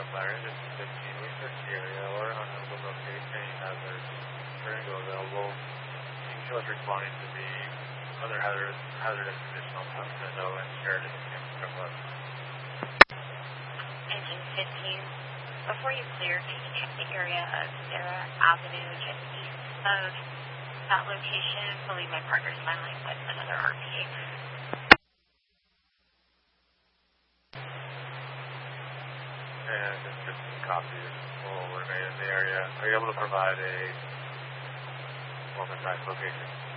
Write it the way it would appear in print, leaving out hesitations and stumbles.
Siren, this is 15. We search the area or unable to locate any hazards. Triangle available. Angel is responding to the other hazardous condition on Continental and Sheridan in Strickland. Engine 15. Before you clear, can you check the area of Sarah Avenue just east of that location? I believe my partner's finally with another RPA. And just 15 copies will remain in the area. Are you able to provide a more precise location?